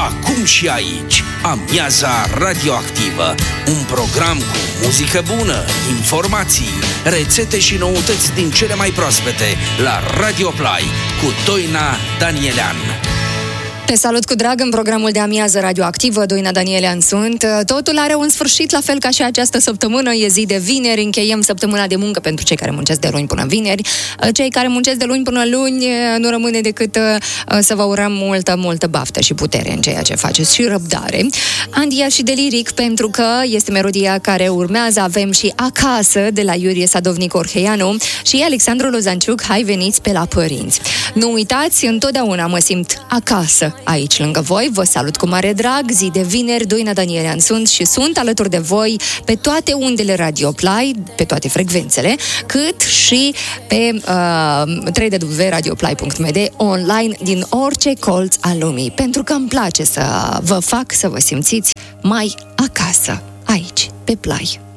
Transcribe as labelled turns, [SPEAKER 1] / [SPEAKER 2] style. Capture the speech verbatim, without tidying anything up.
[SPEAKER 1] acum și aici, Amiaza Radioactivă, un program cu muzică bună, informații, rețete și noutăți din cele mai proaspete la Radio Play cu Doina Danielean.
[SPEAKER 2] Te salut cu drag în programul de Amiază Radioactivă, Doina Danielean sunt. Totul are un sfârșit, la fel ca și această săptămână, e zi de vineri, încheiem săptămâna de muncă pentru cei care muncesc de luni până vineri. Cei care muncesc de luni până luni, nu rămâne decât să vă urăm multă, multă baftă și putere în ceea ce faceți și răbdare. Andia și Deliric, pentru că este melodia care urmează, avem și Acasă de la Iurie Sadovnic Orheianu și Alexandru Lozanciuc, Hai veniți pe la părinți. Nu uitați, întotdeauna mă simt acasă aici lângă voi, vă salut cu mare drag, zi de vineri, Doina Danielean sunt și sunt alături de voi pe toate undele Radio Play, pe toate frecvențele, cât și pe uh, w w w punct radioplay punct m d online din orice colț al lumii, pentru că îmi place să vă fac să vă simțiți mai acasă, aici, pe Play.